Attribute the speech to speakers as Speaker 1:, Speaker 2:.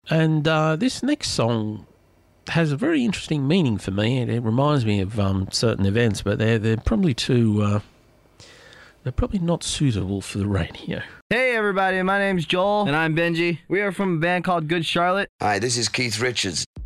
Speaker 1: And this next song has a very interesting meaning for me. It reminds me of certain events, but they're probably too... they're probably not suitable for the radio.
Speaker 2: Hey everybody, my name's Joel.
Speaker 3: And I'm Benji.
Speaker 2: We are from a band called Good Charlotte.
Speaker 4: Hi, this is Keith Richards.